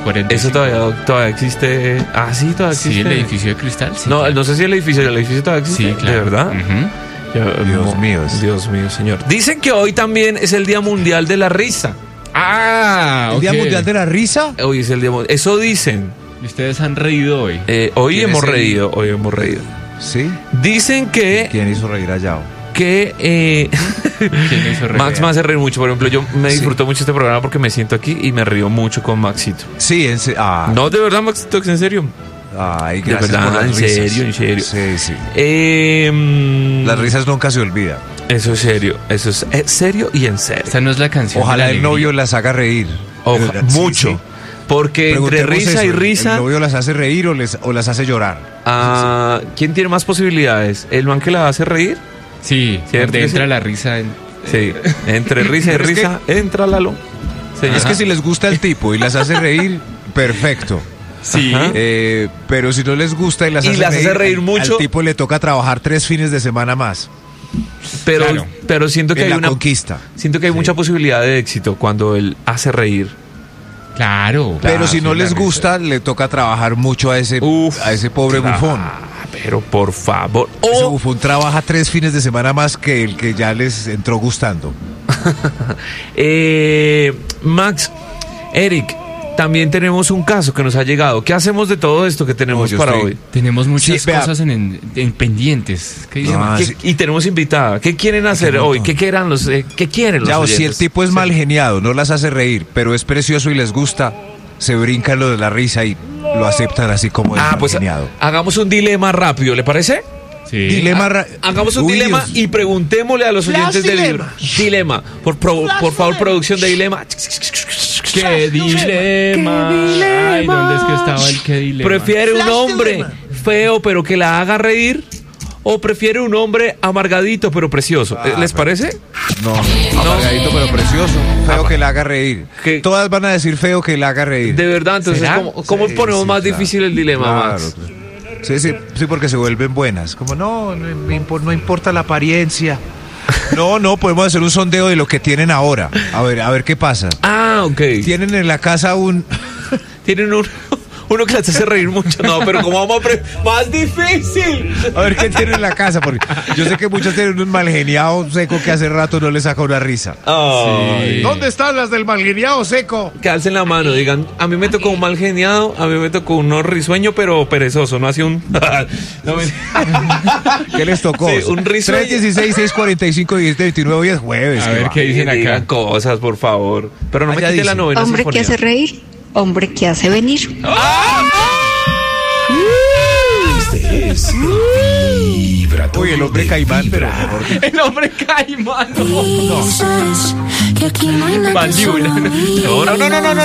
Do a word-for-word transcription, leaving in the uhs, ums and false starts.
cuarenta y Eso cinco. todavía, todavía existe. Ah, sí, todavía existe. Sí, el edificio de cristal. Sí, no, claro. no sé si el edificio, el edificio todavía existe. Sí, claro. ¿De verdad? Uh-huh. Yo- Dios mo- mío. Dios mío, señor. Dicen que hoy también es el Día Mundial de la Risa. Ah, ¿El ok. Día Mundial de la Risa? Hoy es el Día Mundial. Eso dicen. Y ustedes han reído hoy. Eh, hoy ¿Quién hemos es el- reído, hoy hemos reído. ¿Sí? Dicen que, ¿Quién hizo reír a Yao? que eh, ¿Quién hizo reír? Max me hace reír mucho. Por ejemplo, yo me Sí. disfruto mucho este programa porque me siento aquí y me río mucho con Maxito. Sí, en serio. Ah, No, de verdad, Maxito, ¿es en serio? ay, de gracias verdad, por las en risas. serio, en serio. Sí, sí. Eh, mm, Las risas nunca se olvidan. Eso es serio, eso es eh, serio y en serio. Esta no es la canción. Ojalá de la el novio alegría. las haga reír. Oja- Sí, mucho. sí. Porque entre Preguntemos risa eso, y ¿el- risa, ¿El novio las hace reír o, les, o las hace llorar? ah, ¿quién tiene más posibilidades? ¿El man que la hace reír? Sí, ¿Cierto donde que entra sí? la risa. En... Sí. Entre risa y Pero es risa, entra Lalo. Señor. Es que si les gusta el tipo y las hace reír, perfecto. Sí. Ajá. Eh, pero si no les gusta y las, Y hace, las hace reír al- mucho. al tipo le toca trabajar tres fines de semana más. pero, claro. pero siento que En hay la una conquista. siento que hay Sí. mucha posibilidad de éxito cuando él hace reír. Claro. Pero claro, si no sí, les la risa. gusta, le toca trabajar mucho a ese, Uf, a ese pobre claro, bufón. Pero por favor. Ese O bufón trabaja tres fines de semana más que el que ya les entró gustando. eh, Max, Eric, también tenemos un caso que nos ha llegado. ¿Qué hacemos de todo esto que tenemos No, yo para estoy- hoy? Tenemos muchas Sí, vea. cosas en, en- en pendientes. ¿Qué dice No, Max? ¿Qué- sí. Y tenemos invitada. ¿Qué quieren hacer Qué hoy? montón. ¿Qué quieran los, eh, ¿qué quieren los Ya, o si el oyentes? tipo es Sí. mal geniado, no las hace reír, pero es precioso y les gusta, se brincan lo de la risa y lo aceptan así como es Ah, mal pues geniado. hagamos un dilema rápido, ¿le parece? Sí. Dilema ra- Hagamos un Uy, dilema Dios. y preguntémosle a los Flash oyentes del dilema. libro. Dilema. Por, pro- por favor, producción de dilema. ¡Qué dilema! Ay, ¿dónde es que estaba el qué dilema? ¿Prefiere un Flash hombre dilema. feo pero que la haga reír? ¿O prefiere un hombre amargadito pero precioso? Ah, ¿Les pero- parece? No, amargadito pero precioso, feo que le haga reír. ¿Qué? Todas van a decir feo que le haga reír. De verdad, entonces, ¿Será? ¿cómo, cómo Sí, ponemos sí, más claro. difícil el dilema, Claro, Max? claro. Sí, sí, sí, porque se vuelven buenas. Como no, no, me impo- no importa la apariencia. No, no, podemos hacer un sondeo de lo que tienen ahora. A ver, a ver qué pasa. Ah, ok. Tienen en la casa un... Tienen un, uno que les hace reír mucho. No, pero ¿cómo vamos a... pre- más difícil? A ver qué tienen en la casa, porque yo sé que muchos tienen un malgeniado seco que hace rato no les saca una risa. Ay. Sí. ¿Dónde están las del malgeniado seco? Que alcen la mano, digan, a mí me tocó un mal geniado, a mí me tocó un no risueño, pero perezoso, no hacía un... no, me- ¿Qué les tocó? Sí, un risueño. tres dieciséis, seis cuarenta y cinco, diez veintinueve, hoy es jueves. A ¿qué ver va? qué dicen digan acá. cosas, por favor. Pero no me Allá quite la dice. novena Hombre que sinfonía. hace reír, hombre que hace venir. Uy, el hombre caimán, pero mejor dicho. El hombre caimán. Dices que aquí no hay nada Mandíbula. solo No, no, no, no, no, no,